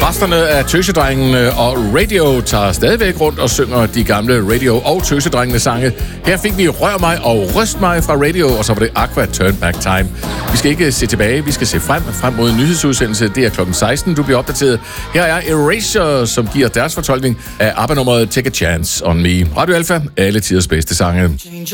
Resterne af Tøsedrengene og Radio tager stadigvæk rundt og synger de gamle Radio- og Tøsedrengene sange. Her fik vi Rør mig og Ryst mig fra Radio, og så var det Aqua Turn Back Time. Vi skal ikke se tilbage, vi skal se frem mod en nyhedsudsendelse. Det er klokken 16, du bliver opdateret. Her er Erasure, som giver deres fortolkning af ABBA-nummeret Take a Chance on Me. Radio Alpha, alle tiders bedste sange.